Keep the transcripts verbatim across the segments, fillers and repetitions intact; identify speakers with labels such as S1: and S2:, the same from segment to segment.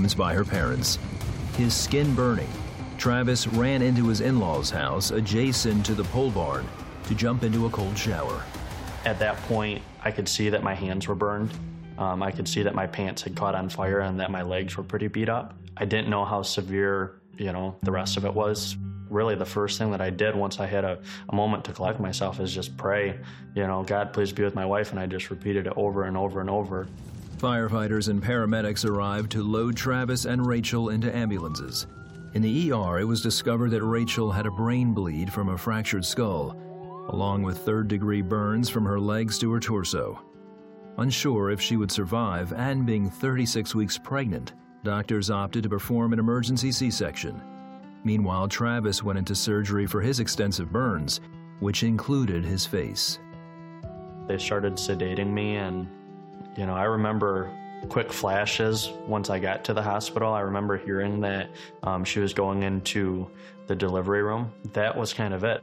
S1: times by her parents. His skin burning, Travis ran into his in-laws' house adjacent to the pole barn to jump into a cold shower.
S2: At that point, I could see that my hands were burned. Um, I could see that my pants had caught on fire and that my legs were pretty beat up. I didn't know how severe, you know, the rest of it was. Really, the first thing that I did once I had a, a moment to collect myself is just pray, you know, God, please be with my wife, and I just repeated it over and over and over.
S1: Firefighters and paramedics arrived to load Travis and Rachel into ambulances. In the E R, it was discovered that Rachel had a brain bleed from a fractured skull, along with third-degree burns from her legs to her torso. Unsure if she would survive and being thirty-six weeks pregnant, doctors opted to perform an emergency C-section. Meanwhile, Travis went into surgery for his extensive burns, which included his face.
S2: They started sedating me, and, you know, I remember quick flashes once I got to the hospital. I remember hearing that um, she was going into the delivery room. That was kind of it.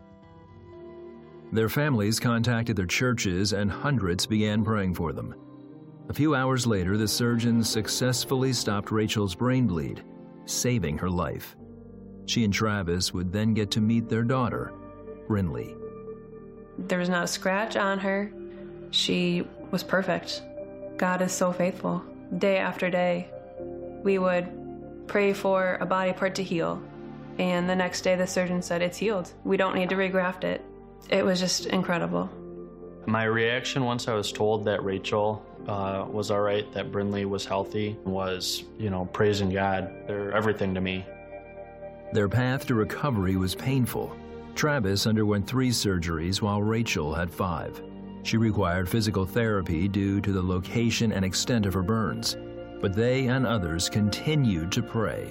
S1: Their families contacted their churches, and hundreds began praying for them. A few hours later, the surgeons successfully stopped Rachel's brain bleed, saving her life. She and Travis would then get to meet their daughter, Brinley.
S3: There was not a scratch on her. She was perfect. God is so faithful. Day after day, we would pray for a body part to heal, and the next day the surgeon said, it's healed. We don't need to regraft it. It was just incredible.
S2: My reaction once I was told that Rachel uh, was all right, that Brinley was healthy, was, you know, praising God. They're everything to me.
S1: Their path to recovery was painful. Travis underwent three surgeries while Rachel had five. She required physical therapy due to the location and extent of her burns, but they and others continued to pray.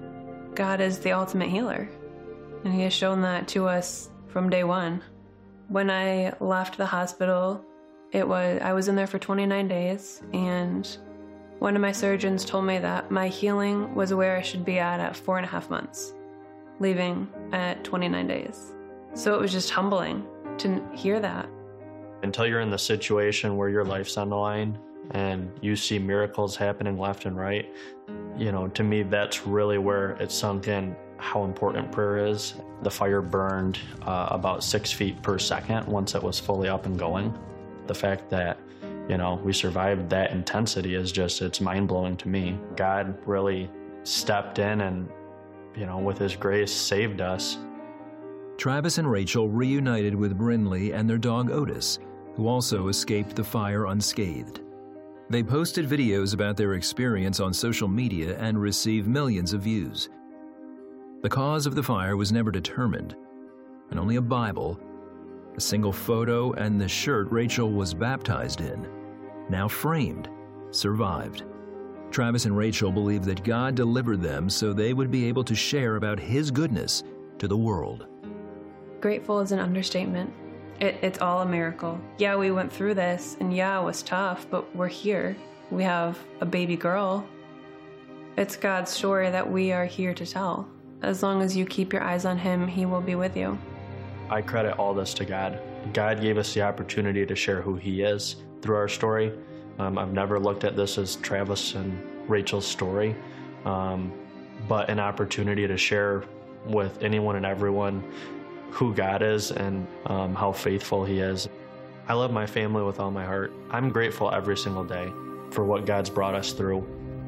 S3: God is the ultimate healer, and He has shown that to us from day one. When I left the hospital, it was I was in there for twenty-nine days, and one of my surgeons told me that my healing was where I should be at at four and a half months, leaving at twenty-nine days. So it was just humbling to hear that.
S2: Until you're in the situation where your life's on the line and you see miracles happening left and right, you know, to me, that's really where it sunk in how important prayer is. The fire burned uh, about six feet per second once it was fully up and going. The fact that, you know, we survived that intensity is just, it's mind-blowing to me. God really stepped in and, you know, with His grace saved us.
S1: Travis and Rachel reunited with Brinley and their dog Otis, who also escaped the fire unscathed. They posted videos about their experience on social media and received millions of views. The cause of the fire was never determined, and only a Bible, a single photo, and the shirt Rachel was baptized in, now framed, survived. Travis and Rachel believe that God delivered them so they would be able to share about His goodness to the world.
S3: Grateful is an understatement. It, it's all a miracle. Yeah, we went through this, and yeah, it was tough, but we're here. We have a baby girl. It's God's story that we are here to tell. As long as you keep your eyes on Him, He will be with you.
S2: I credit all this to God. God gave us the opportunity to share who He is through our story. Um, I've never looked at this as Travis and Rachel's story, um, but an opportunity to share with anyone and everyone who God is and um, how faithful He is. I love my family with all my heart. I'm grateful every single day for what God's brought us through.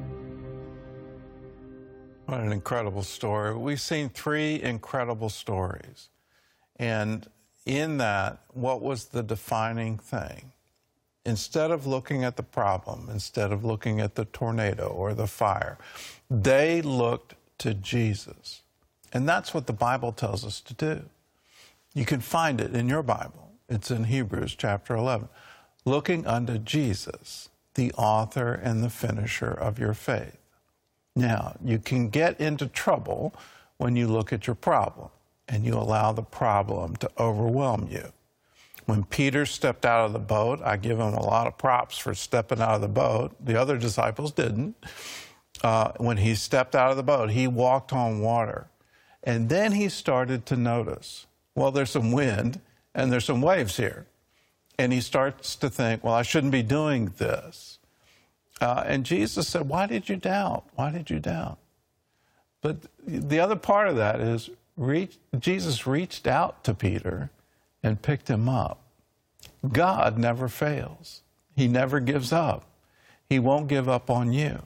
S4: What an incredible story. We've seen three incredible stories. And in that, what was the defining thing? Instead of looking at the problem, instead of looking at the tornado or the fire, they looked to Jesus. And that's what the Bible tells us to do. You can find it in your Bible. It's in Hebrews chapter eleven. Looking unto Jesus, the author and the finisher of your faith. Now, you can get into trouble when you look at your problem and you allow the problem to overwhelm you. When Peter stepped out of the boat, I give him a lot of props for stepping out of the boat. The other disciples didn't. Uh, when he stepped out of the boat, he walked on water. And then he started to notice, well, there's some wind and there's some waves here. And he starts to think, well, I shouldn't be doing this. Uh, and Jesus said, why did you doubt? Why did you doubt? But the other part of that is reach, Jesus reached out to Peter and picked him up. God never fails. He never gives up. He won't give up on you.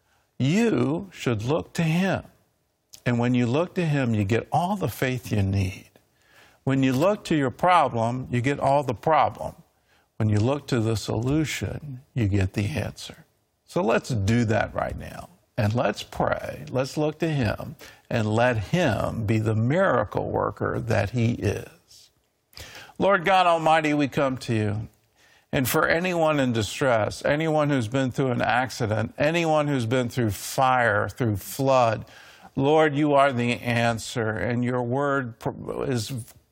S4: You should look to him. And when you look to him, you get all the faith you need. When you look to your problem, you get all the problem. When you look to the solution, you get the answer. So let's do that right now. And let's pray. Let's look to him and let him be the miracle worker that he is. Lord God Almighty, we come to you. And for anyone in distress, anyone who's been through an accident, anyone who's been through fire, through flood, Lord, you are the answer, and your word is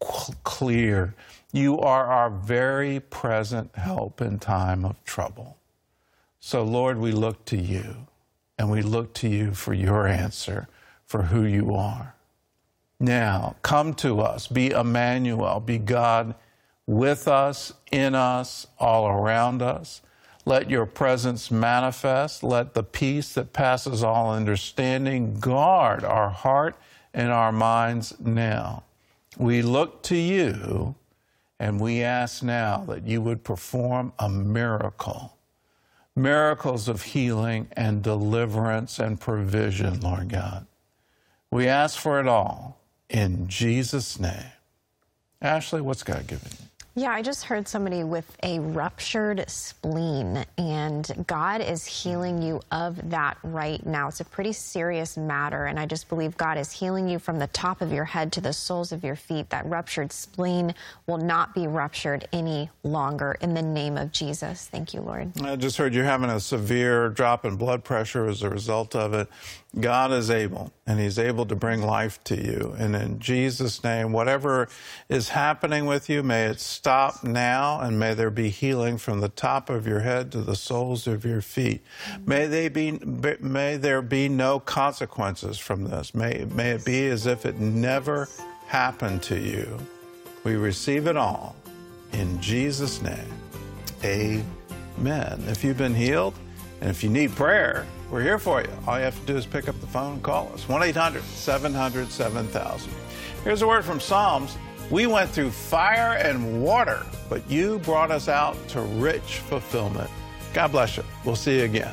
S4: clear. You are our very present help in time of trouble. So, Lord, we look to you, and we look to you for your answer, for who you are. Now, come to us, be Emmanuel, be God with us, in us, all around us. Let your presence manifest. Let the peace that passes all understanding guard our heart and our minds now. We look to you, and we ask now that you would perform a miracle, miracles of healing and deliverance and provision, Lord God. We ask for it all in Jesus' name. Ashley, what's God given you?
S5: Yeah, I just heard somebody with a ruptured spleen, and God is healing you of that right now. It's a pretty serious matter, and I just believe God is healing you from the top of your head to the soles of your feet. That ruptured spleen will not be ruptured any longer in the name of Jesus. Thank you, Lord.
S4: I just heard you're having a severe drop in blood pressure as a result of it. God is able, and he's able to bring life to you. And in Jesus' name, whatever is happening with you, may it stop now, and may there be healing from the top of your head to the soles of your feet. May they be, may there be no consequences from this. May, may it be as if it never happened to you. We receive it all in Jesus' name. Amen. If you've been healed, and if you need prayer, we're here for you. All you have to do is pick up the phone and call us. one eight hundred seven hundred seven thousand. Here's a word from Psalms. We went through fire and water, but you brought us out to rich fulfillment. God bless you. We'll see you again.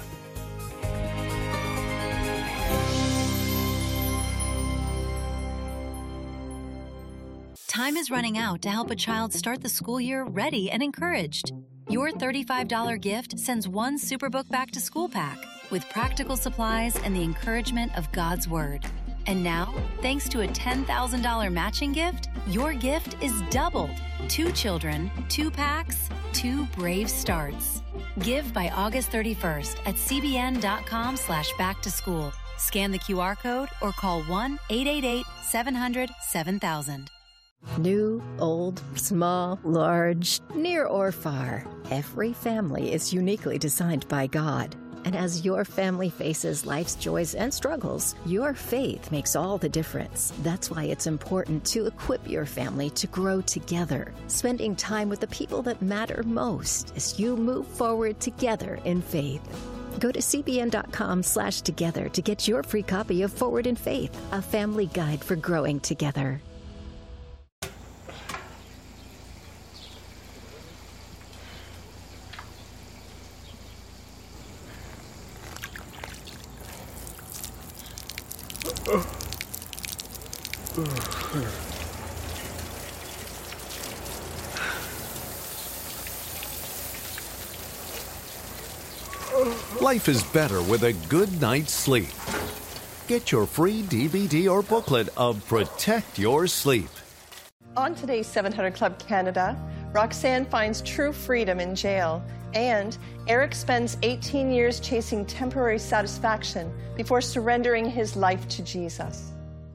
S6: Time is running out to help a child start the school year ready and encouraged. Your thirty-five dollar gift sends one Superbook Back to School pack with practical supplies and the encouragement of God's Word. And now, thanks to a ten thousand dollar matching gift, your gift is doubled. Two children, two packs, two brave starts. Give by August thirty-first at cbn.com slash back to school. Scan the Q R code or call one eight eight eight seven hundred seven thousand.
S7: New, old, small, large, near or far, every family is uniquely designed by God. And as your family faces life's joys and struggles, your faith makes all the difference. That's why it's important to equip your family to grow together, spending time with the people that matter most as you move forward together in faith. Go to cbn.com slash together to get your free copy of Forward in Faith, a family guide for growing together.
S8: Life is better with a good night's sleep. Get your free D V D or booklet of Protect Your Sleep.
S9: On today's seven hundred Club Canada, Roxanne finds true freedom in jail, and Eric spends eighteen years chasing temporary satisfaction before surrendering his life to Jesus.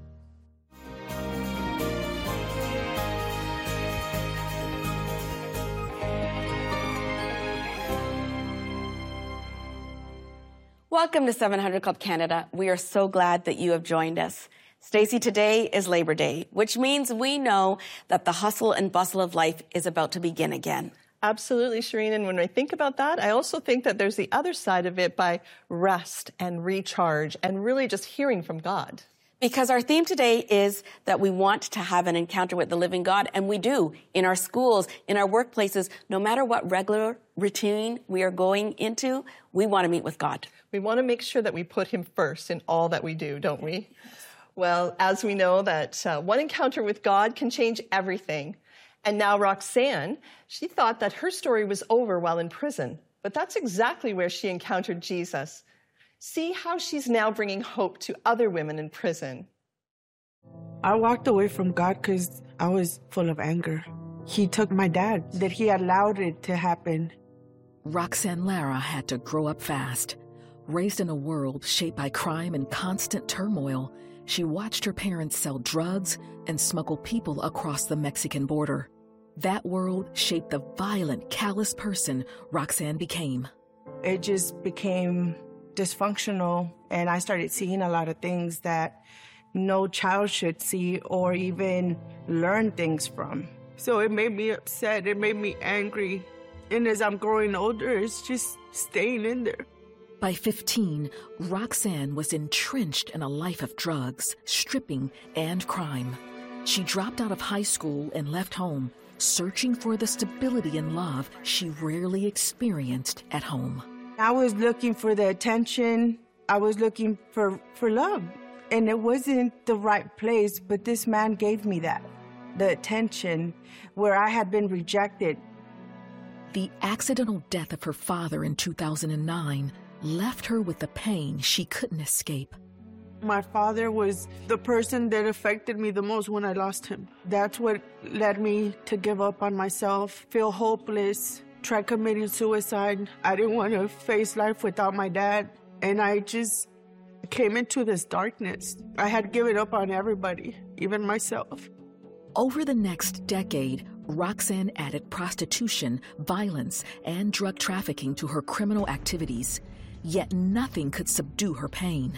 S10: Welcome to seven hundred Club Canada. We are so glad that you have joined us. Stacey, today is Labor Day, which means we know that the hustle and bustle of life is about to begin again.
S9: Absolutely, Shireen. And when I think about that, I also think that there's the other side of it by rest and recharge and really just hearing from God.
S10: Because our theme today is that we want to have an encounter with the living God, and we do in our schools, in our workplaces, no matter what regular routine we are going into, we want to meet with God.
S9: We want to make sure that we put him first in all that we do, don't we? Well, as we know that uh, one encounter with God can change everything. And now Roxanne, she thought that her story was over while in prison, but that's exactly where she encountered Jesus. See how she's now bringing hope to other women in prison.
S11: I walked away from God because I was full of anger. He took my dad, that he allowed it to happen.
S12: Roxanne Lara had to grow up fast. Raised in a world shaped by crime and constant turmoil, she watched her parents sell drugs and smuggle people across the Mexican border. That world shaped the violent, callous person Roxanne became.
S11: It just became dysfunctional, and I started seeing a lot of things that no child should see or even learn things from. So it made me upset, it made me angry, and as I'm growing older, it's just staying in there.
S12: By fifteen, Roxanne was entrenched in a life of drugs, stripping, and crime. She dropped out of high school and left home, searching for the stability and love she rarely experienced at home.
S11: I was looking for the attention. I was looking for, for love. And it wasn't the right place, but this man gave me that, the attention where I had been rejected.
S12: The accidental death of her father in two thousand nine left her with the pain she couldn't escape.
S11: My father was the person that affected me the most when I lost him. That's what led me to give up on myself, feel hopeless, try committing suicide. I didn't want to face life without my dad, and I just came into this darkness. I had given up on everybody, even myself.
S12: Over the next decade, Roxanne added prostitution, violence, and drug trafficking to her criminal activities. Yet nothing could subdue her pain.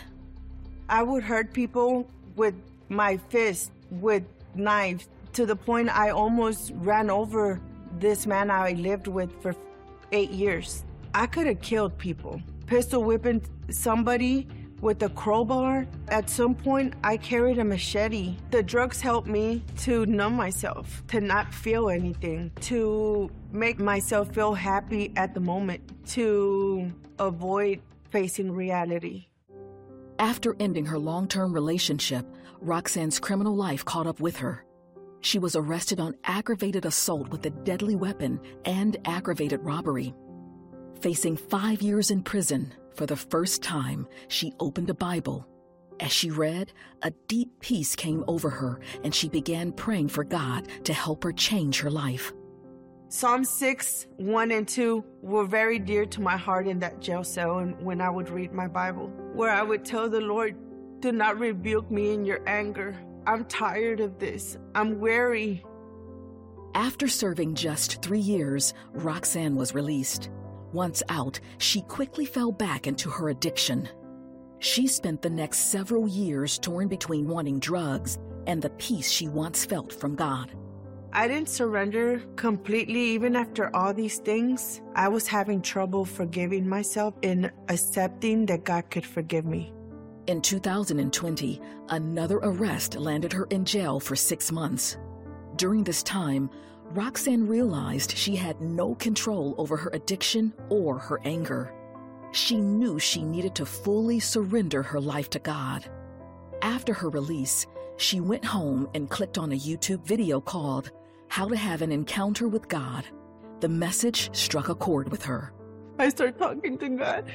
S11: I would hurt people with my fist, with knives, to the point I almost ran over this man I lived with for eight years. I could have killed people. Pistol whipping somebody with a crowbar. At some point, I carried a machete. The drugs helped me to numb myself, to not feel anything, to make myself feel happy at the moment, to avoid facing reality.
S12: After ending her long-term relationship, Roxanne's criminal life caught up with her. She was arrested on aggravated assault with a deadly weapon and aggravated robbery. Facing five years in prison, for the first time, she opened a Bible. As she read, a deep peace came over her, and she began praying for God to help her change her life.
S11: Psalm six, one and two were very dear to my heart in that jail cell and when I would read my Bible, where I would tell the Lord, do not rebuke me in your anger. I'm tired of this. I'm weary.
S12: After serving just three years, Roxanne was released. Once out, she quickly fell back into her addiction. She spent the next several years torn between wanting drugs and the peace she once felt from God.
S11: I didn't surrender completely even after all these things. I was having trouble forgiving myself and accepting that God could forgive me.
S12: In two thousand twenty, another arrest landed her in jail for six months. During this time, Roxanne realized she had no control over her addiction or her anger. She knew she needed to fully surrender her life to God. After her release, she went home and clicked on a YouTube video called How to Have an Encounter with God. The message struck a chord with her.
S11: I started talking to God,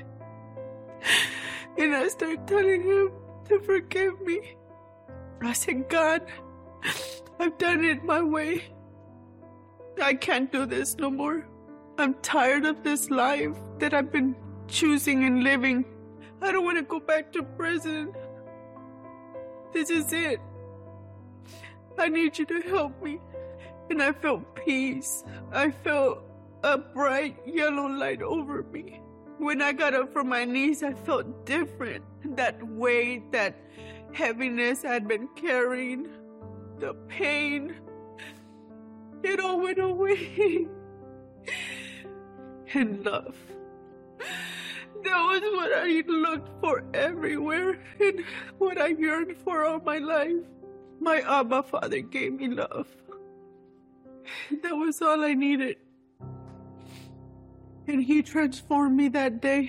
S11: and I started telling him to forgive me. I said, God, I've done it my way. I can't do this no more. I'm tired of this life that I've been choosing and living. I don't want to go back to prison. This is it. I need you to help me. And I felt peace. I felt a bright yellow light over me. When I got up from my knees, I felt different. That weight, that heaviness I'd been carrying, the pain, it all went away. and love. That was what I looked for everywhere and what I yearned for all my life. My Abba Father gave me love. That was all I needed. And He transformed me that day.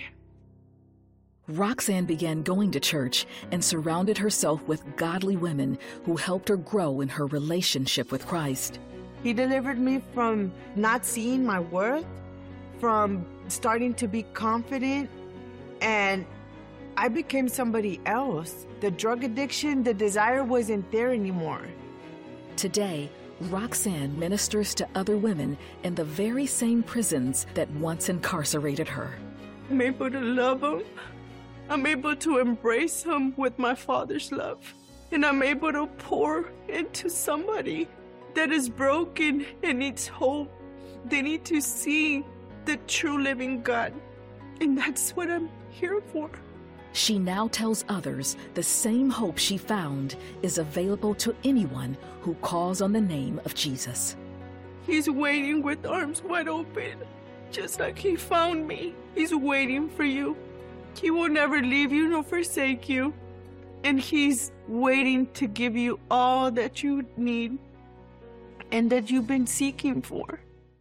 S12: Roxanne began going to church and surrounded herself with godly women who helped her grow in her relationship with Christ.
S13: He delivered me from not seeing my worth, from starting to be confident, and I became somebody else. The drug addiction, the desire wasn't there anymore.
S12: Today, Roxanne ministers to other women in the very same prisons that once incarcerated her.
S11: I'm able to love them. I'm able to embrace them with my Father's love. And I'm able to pour into somebody that is broken and needs hope. They need to see the true living God. And that's what I'm here for.
S12: She now tells others the same hope she found is available to anyone who calls on the name of Jesus.
S11: He's waiting with arms wide open, just like He found me. He's waiting for you. He will never leave you nor forsake you. And He's waiting to give you all that you need and that you've been seeking for.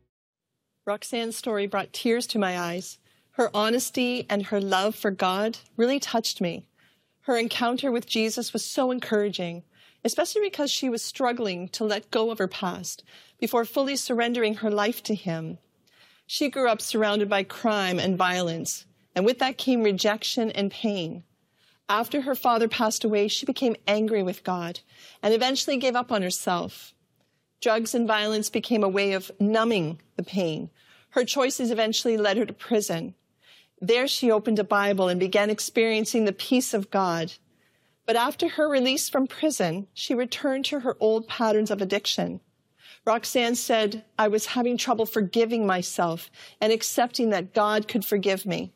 S9: Roxanne's story brought tears to my eyes. Her honesty and her love for God really touched me. Her encounter with Jesus was so encouraging, especially because she was struggling to let go of her past before fully surrendering her life to Him. She grew up surrounded by crime and violence, and with that came rejection and pain. After her father passed away, she became angry with God and eventually gave up on herself. Drugs and violence became a way of numbing the pain. Her choices eventually led her to prison. There she opened a Bible and began experiencing the peace of God. But after her release from prison, she returned to her old patterns of addiction. Roxanne said, "I was having trouble forgiving myself and accepting that God could forgive me."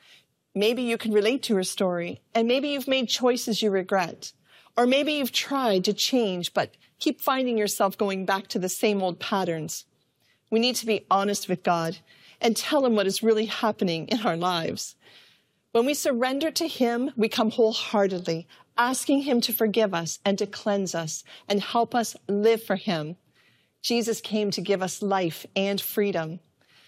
S9: Maybe you can relate to her story, and maybe you've made choices you regret. Or maybe you've tried to change, but keep finding yourself going back to the same old patterns. We need to be honest with God and tell Him what is really happening in our lives. When we surrender to Him, we come wholeheartedly, asking Him to forgive us and to cleanse us and help us live for Him. Jesus came to give us life and freedom.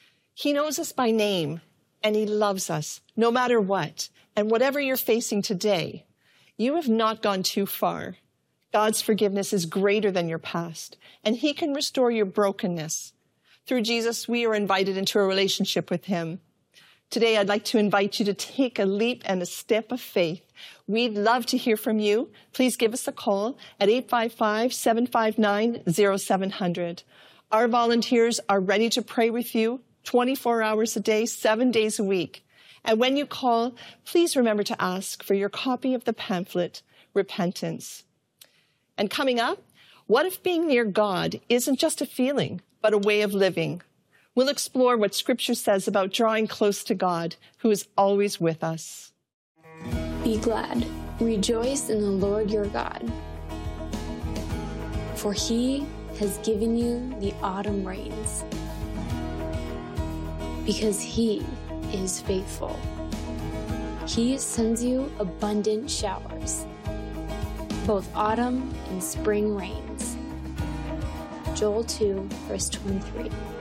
S9: He knows us by name, and He loves us no matter what. And whatever you're facing today, you have not gone too far. God's forgiveness is greater than your past, and He can restore your brokenness. Through Jesus, we are invited into a relationship with Him. Today, I'd like to invite you to take a leap and a step of faith. We'd love to hear from you. Please give us a call at eight five five, seven five nine, zero seven zero zero. Our volunteers are ready to pray with you twenty-four hours a day, seven days a week. And when you call, please remember to ask for your copy of the pamphlet, Repentance. And coming up, what if being near God isn't just a feeling, but a way of living? We'll explore what Scripture says about drawing close to God, who is always with us.
S14: Be glad, rejoice in the Lord your God, for He has given you the autumn rains, because He is faithful. He sends you abundant showers, both autumn and spring rains. Joel two, verse twenty-three.